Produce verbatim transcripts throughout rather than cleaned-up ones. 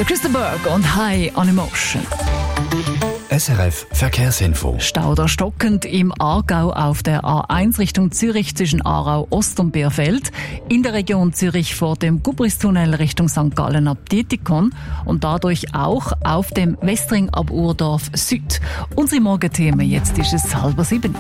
Der Christa Berg und High on Emotion. S R F Verkehrsinfo. Stauder stockend im Aargau auf der A eins Richtung Zürich zwischen Aarau Ost und Bierfeld. In der Region Zürich vor dem Gubristunnel Richtung Sankt Gallen ab Dietikon und dadurch auch auf dem Westring ab Urdorf Süd. Unsere Morgenthemen, jetzt ist es halb sieben.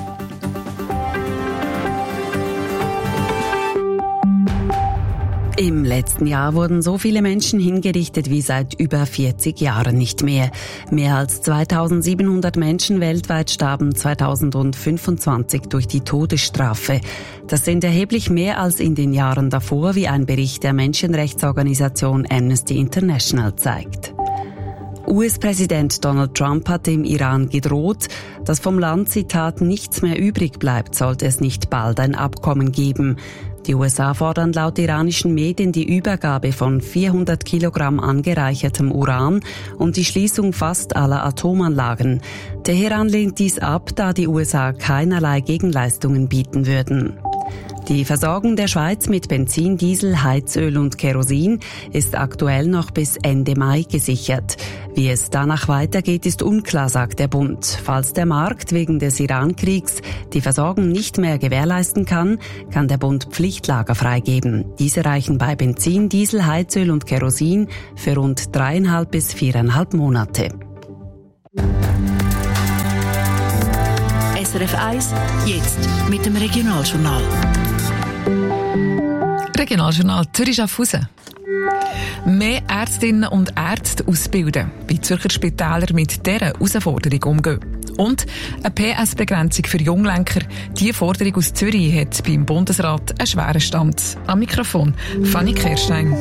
Im letzten Jahr wurden so viele Menschen hingerichtet wie seit über vierzig Jahren nicht mehr. Mehr als zweitausendsiebenhundert Menschen weltweit starben zweitausendfünfundzwanzig durch die Todesstrafe. Das sind erheblich mehr als in den Jahren davor, wie ein Bericht der Menschenrechtsorganisation Amnesty International zeigt. U S-Präsident Donald Trump hat dem Iran gedroht, dass vom Land, Zitat, nichts mehr übrig bleibt, sollte es nicht bald ein Abkommen geben. Die U S A fordern laut iranischen Medien die Übergabe von vierhundert Kilogramm angereichertem Uran und die Schließung fast aller Atomanlagen. Teheran lehnt dies ab, da die U S A keinerlei Gegenleistungen bieten würden. Die Versorgung der Schweiz mit Benzin, Diesel, Heizöl und Kerosin ist aktuell noch bis Ende Mai gesichert. Wie es danach weitergeht, ist unklar, sagt der Bund. Falls der Markt wegen des Iran-Kriegs die Versorgung nicht mehr gewährleisten kann, kann der Bund Pflichtlager freigeben. Diese reichen bei Benzin, Diesel, Heizöl und Kerosin für rund dreieinhalb bis viereinhalb Monate. S R F eins, jetzt mit dem Regionaljournal. Regionaljournal Zürich-Schaffhausen. Mehr Ärztinnen und Ärzte ausbilden, wie Zürcher Spitäler mit dieser Herausforderung umgehen. Und eine P S-Begrenzung für Junglenker. Diese Forderung aus Zürich hat beim Bundesrat einen schweren Stand. Am Mikrofon Fanny Kerstein.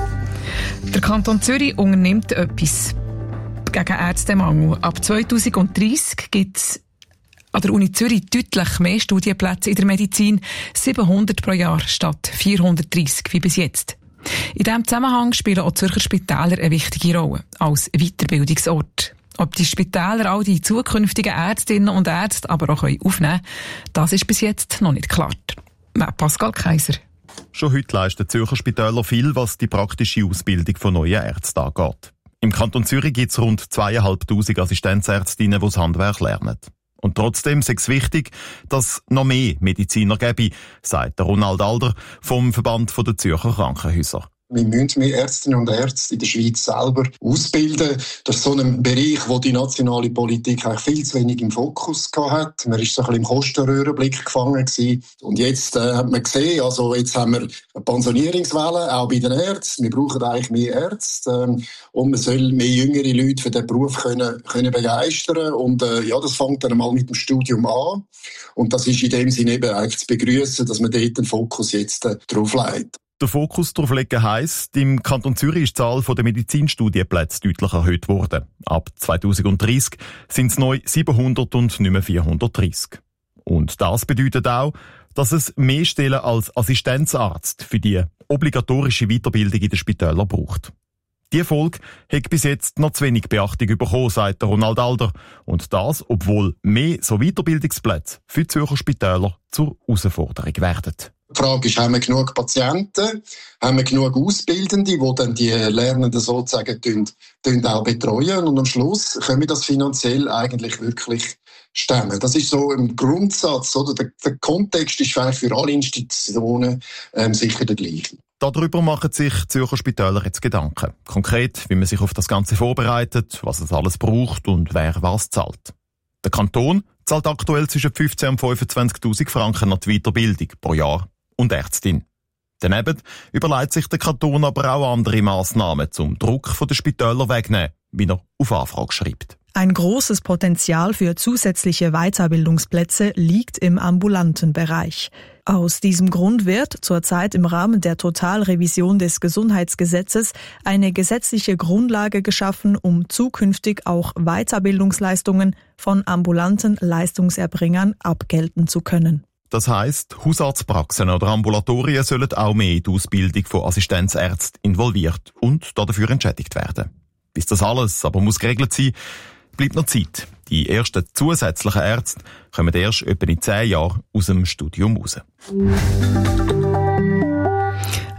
Der Kanton Zürich unternimmt etwas gegen Ärztemangel. Ab zweitausenddreissig gibt es an der Uni Zürich deutlich mehr Studienplätze in der Medizin, siebenhundert pro Jahr statt vierhundertdreissig wie bis jetzt. In diesem Zusammenhang spielen auch Zürcher Spitäler eine wichtige Rolle als Weiterbildungsort. Ob die Spitäler all die zukünftigen Ärztinnen und Ärzte aber auch aufnehmen können, das ist bis jetzt noch nicht klar. Pascal Kaiser. Schon heute leisten Zürcher Spitäler viel, was die praktische Ausbildung von neuen Ärzten angeht. Im Kanton Zürich gibt es rund zweitausendfünfhundert Assistenzärztinnen, die das Handwerk lernen. Und trotzdem ist es wichtig, dass es noch mehr Mediziner gäbe, sagt Ronald Alder vom Verband der Zürcher Krankenhäuser. Wir müssen mehr Ärztinnen und Ärzte in der Schweiz selber ausbilden. Das ist so ein Bereich, wo die nationale Politik eigentlich viel zu wenig im Fokus hat. Man war so ein bisschen im Kostenröhrenblick gefangen gewesen. Und jetzt äh, hat man gesehen, also jetzt haben wir eine Pensionierungswelle, auch bei den Ärzten. Wir brauchen eigentlich mehr Ärzte. Ähm, und man soll mehr jüngere Leute für den Beruf können, können begeistern. Und äh, ja, das fängt dann mal mit dem Studium an. Und das ist in dem Sinne eben eigentlich zu begrüßen, dass man dort den Fokus jetzt äh, drauf legt. Der Fokus darauf legen heisst, im Kanton Zürich ist die Zahl der Medizinstudienplätze deutlich erhöht worden. Ab zweitausenddreissig sind es neu siebenhundert und nicht mehr vierhundertdreissig. Und das bedeutet auch, dass es mehr Stellen als Assistenzarzt für die obligatorische Weiterbildung in den Spitälern braucht. Die Folge hat bis jetzt noch zu wenig Beachtung bekommen, sagt Ronald Alder. Und das, obwohl mehr so Weiterbildungsplätze für die Zürcher Spitäler zur Herausforderung werden. Die Frage ist, haben wir genug Patienten, haben wir genug Ausbildende, die dann die Lernenden sozusagen tun, tun auch betreuen, und am Schluss können wir das finanziell eigentlich wirklich stemmen. Das ist so im Grundsatz, oder? Der, der Kontext ist vielleicht für alle Institutionen ähm, sicher der gleiche. Darüber machen sich Zürcher Spitäler jetzt Gedanken. Konkret, wie man sich auf das Ganze vorbereitet, was es alles braucht und wer was zahlt. Der Kanton zahlt aktuell zwischen fünfzehntausend und fünfundzwanzigtausend Franken an die Weiterbildung pro Jahr und Ärztin. Daneben überlegt sich der Kanton aber auch andere Massnahmen, zum Druck von den Spitälern wegzunehmen, wie er auf Anfrage schreibt. Ein großes Potenzial für zusätzliche Weiterbildungsplätze liegt im ambulanten Bereich. Aus diesem Grund wird zurzeit im Rahmen der Totalrevision des Gesundheitsgesetzes eine gesetzliche Grundlage geschaffen, um zukünftig auch Weiterbildungsleistungen von ambulanten Leistungserbringern abgelten zu können. Das heisst, Hausarztpraxen oder Ambulatorien sollen auch mehr in die Ausbildung von Assistenzärzten involviert und dafür entschädigt werden. Bis das alles aber muss geregelt sein, bleibt noch Zeit. Die ersten zusätzlichen Ärzte kommen erst etwa in zehn Jahren aus dem Studium raus. Eine P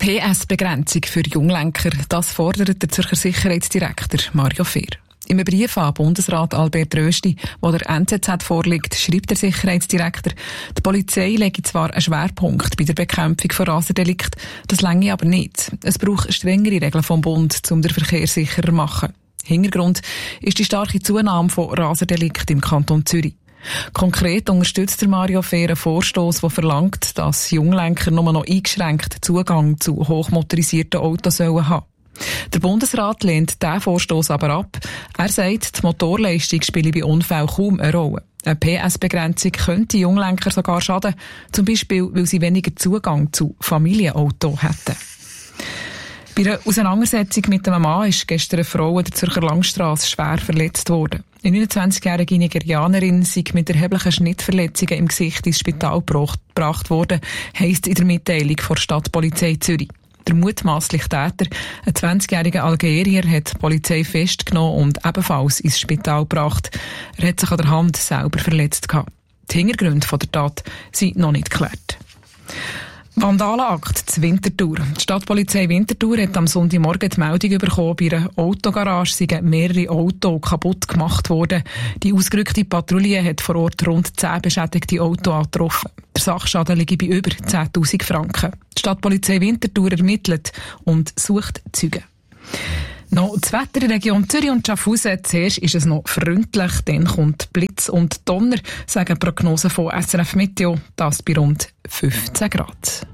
P S-Begrenzung für Junglenker, das fordert der Zürcher Sicherheitsdirektor Mario Fehr. Im Brief an Bundesrat Albert Rösti, wo der N Z Z vorliegt, schreibt der Sicherheitsdirektor, die Polizei lege zwar einen Schwerpunkt bei der Bekämpfung von Raserdelikten, das reiche aber nicht. Es braucht strengere Regeln vom Bund, um den Verkehr sicherer zu machen. Hintergrund ist die starke Zunahme von Raserdelikten im Kanton Zürich. Konkret unterstützt der Mario Fehr einen Vorstoss, der verlangt, dass Junglenker nur noch eingeschränkt Zugang zu hochmotorisierten Autos sollen haben. Der Bundesrat lehnt diesen Vorstoss aber ab. Er sagt, die Motorleistung spiele bei Unfällen kaum eine Rolle. Eine P S-Begrenzung könnte Junglenker sogar schaden, zum Beispiel, weil sie weniger Zugang zu Familienautos hätten. Bei einer Auseinandersetzung mit einem Mann ist gestern eine Frau an der Zürcher Langstrasse schwer verletzt worden. Eine neunundzwanzigjährige Nigerianerin sei mit erheblichen Schnittverletzungen im Gesicht ins Spital gebracht worden, heisst in der Mitteilung von der Stadtpolizei Zürich. Der mutmaßliche Täter, ein zwanzigjähriger Algerier, hat die Polizei festgenommen und ebenfalls ins Spital gebracht. Er hat sich an der Hand selber verletzt gehabt. Die Hintergründe der Tat sind noch nicht geklärt. Vandalenakt zu Winterthur. Die Stadtpolizei Winterthur hat am Sonntagmorgen die Meldung bekommen, bei einer Autogarage seien mehrere Autos kaputt gemacht worden. Die ausgerückte Patrouille hat vor Ort rund zehn beschädigte Autos angetroffen. Der Sachschaden liegt bei über zehntausend Franken. Die Stadtpolizei Winterthur ermittelt und sucht Zeugen. Noch das Wetter in der Region Zürich und Schaffhausen. Zuerst ist es noch freundlich, dann kommt Blitz und Donner, sagen Prognosen von S R F Meteo, das bei rund fünfzehn Grad.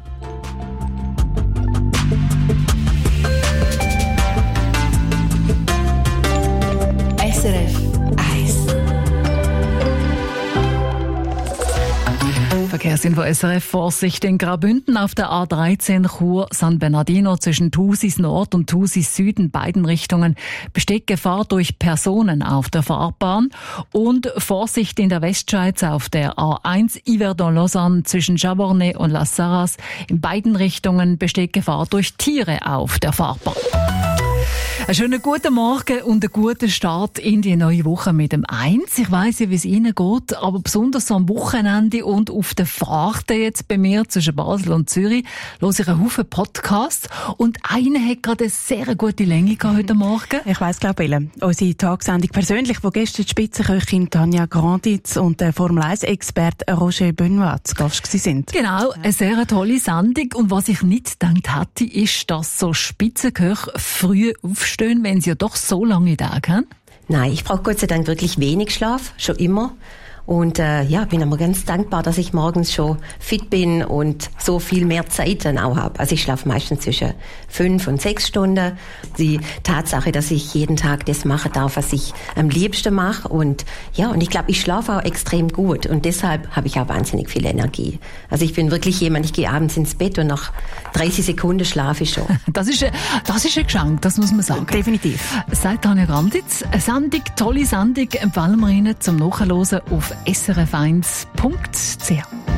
S R F eins. Verkehrsinfo S R F. Vorsicht in Graubünden auf der A dreizehn Chur-San Bernardino zwischen Thusis Nord und Thusis Süd in beiden Richtungen besteht Gefahr durch Personen auf der Fahrbahn. Und Vorsicht in der Westschweiz auf der A eins Yverdon-Lausanne zwischen Chabornay und Las Sarras. In beiden Richtungen besteht Gefahr durch Tiere auf der Fahrbahn. Einen schönen guten Morgen und einen guten Start in die neue Woche mit dem Eins. Ich weiss ja, wie es Ihnen geht, aber besonders so am Wochenende und auf der Fahrt jetzt bei mir zwischen Basel und Zürich höre ich einen Haufen Podcasts und einer hat gerade eine sehr gute Länge gehabt heute Morgen. Ich weiss, glaube ich, unsere Tagsendung persönlich, wo gestern die Spitzenköchin Tanja Granditz und der Formel eins Experte Roger Benoit zu Gast sind. Genau, eine sehr tolle Sendung und was ich nicht gedacht hatte, ist, dass so Spitzenköche früh aufstehen, wenn sie ja doch so lange Tage haben? Nein, ich brauche Gott sei Dank wirklich wenig Schlaf, schon immer. Und äh, ja, bin aber ganz dankbar, dass ich morgens schon fit bin und so viel mehr Zeit dann auch habe. Also ich schlafe meistens zwischen fünf und sechs Stunden. Die Tatsache, dass ich jeden Tag das machen darf, was ich am liebsten mache. Und ja, und ich glaube, ich schlafe auch extrem gut. Und deshalb habe ich auch wahnsinnig viel Energie. Also ich bin wirklich jemand, ich gehe abends ins Bett und nach dreißig Sekunden schlafe ich schon. Das ist, das ist ein Geschenk, das muss man sagen. Definitiv. Sagt Tanja Granditz, eine Sendung, tolle Sendung, empfehlen wir Ihnen zum Nachhören auf S R F eins Punkt C H.